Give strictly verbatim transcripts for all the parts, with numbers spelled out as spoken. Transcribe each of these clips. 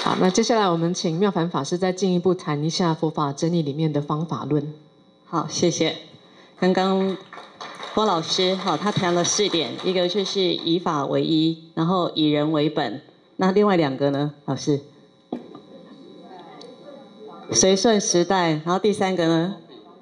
好，那接下来我们请妙凡法师再进一步谈一下佛法真理里面的方法论。 好，谢谢。刚刚郭老师好，他谈了四点，一个就是以法为依，然后以人为本。那另外两个呢，老师？随顺时代，然后第三个呢？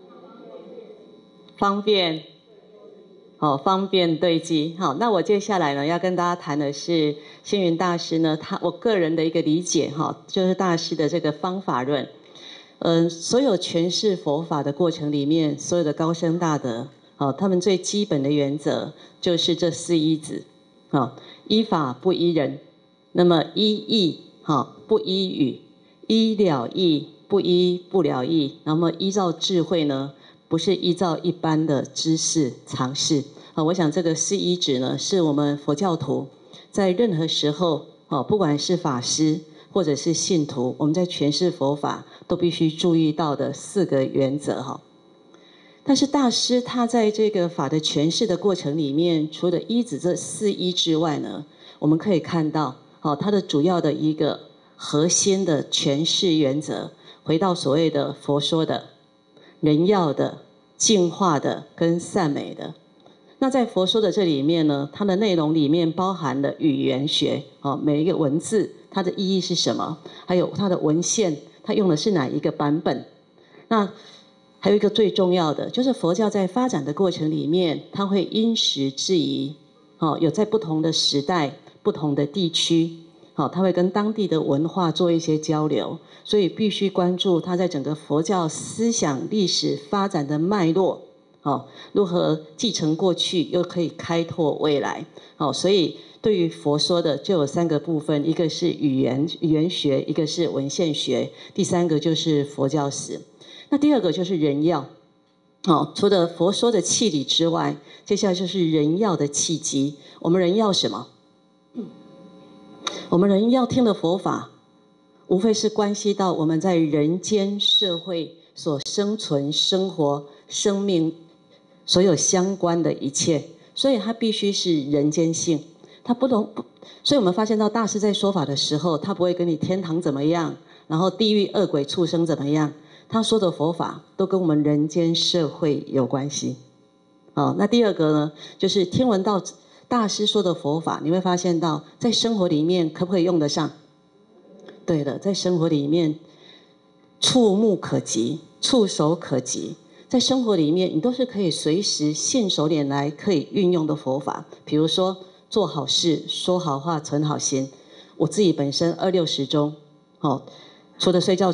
方便。好，方便对机。好，那我接下来呢要跟大家谈的是星云大师呢，他我个人的一个理解哈，就是大师的这个方法论。嗯，所有诠释佛法的过程里面，所有的高僧大德，好，他们最基本的原则就是这四依止。好，依法不依人，那么依义好不依语，依了义不依不了义，那么依照智慧呢？不是依照一般的知识常识啊，我想这个四依止呢，是我们佛教徒在任何时候哦，不管是法师或者是信徒，我们在诠释佛法都必须注意到的四个原则哈。但是大师他在这个法的诠释的过程里面，除了依止这四依之外呢，我们可以看到哦，它的主要的一个核心的诠释原则，回到所谓的佛说的。人要的、净化的跟善美的，那在佛说的这里面呢，它的内容里面包含了语言学，哦，每一个文字它的意义是什么，还有它的文献，它用的是哪一个版本。那还有一个最重要的，就是佛教在发展的过程里面，它会因时制宜，哦，有在不同的时代、不同的地区。好，他会跟当地的文化做一些交流，所以必须关注他在整个佛教思想历史发展的脉络，好，如何继承过去，又可以开拓未来。好，所以对于佛说的就有三个部分，一个是语言语言学，一个是文献学，第三个就是佛教史。那第二个就是人要。好，除了佛说的气理之外，接下来就是人要的契机。我们人要什么？我们人要听的佛法，无非是关系到我们在人间社会所生存、生活、生命所有相关的一切，所以它必须是人间性，它不能。所以我们发现到大师在说法的时候，他不会跟你天堂怎么样，然后地狱恶鬼畜生怎么样，他说的佛法都跟我们人间社会有关系。好，那第二个呢，就是听闻到大师说的佛法，你会发现到在生活里面可不可以用得上？对的，在生活里面触目可及，触手可及，在生活里面你都是可以随时信手拈来可以运用的佛法。比如说做好事、说好话、存好心。我自己本身二六时中，好，除了睡觉